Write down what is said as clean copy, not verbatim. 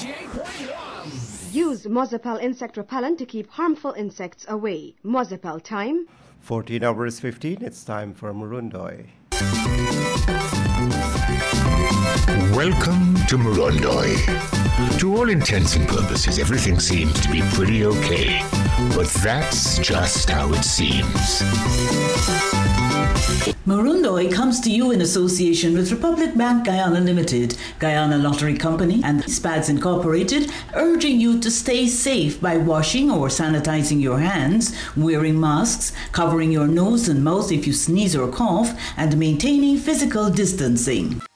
98.1. Use Mozapel insect repellent to keep harmful insects away. Mozapel time. 14 hours 15. It's time for Murundoy. Welcome to Murundoy. To all intents and purposes, everything seems to be pretty okay. But that's just how it seems. Murundoy comes to you in association with Republic Bank Guyana Limited, Guyana Lottery Company, and SPADS Incorporated, urging you to stay safe by washing or sanitizing your hands, wearing masks, covering your nose and mouth if you sneeze or cough, and maintaining physical distancing.